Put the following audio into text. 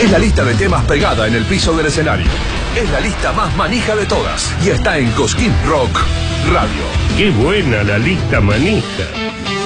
Es la lista de temas pegada en el piso del escenario. Es la lista más manija de todas. Y está en Cosquín Rock Radio. ¡Qué buena la lista manija!